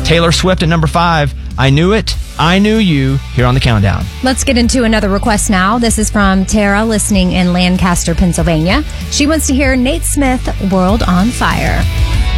Taylor Swift at number 5. I Knew It, I Knew You, here on the countdown. Let's get into another request now. This is from Tara, listening in Lancaster, Pennsylvania. She wants to hear Nate Smith, World on Fire.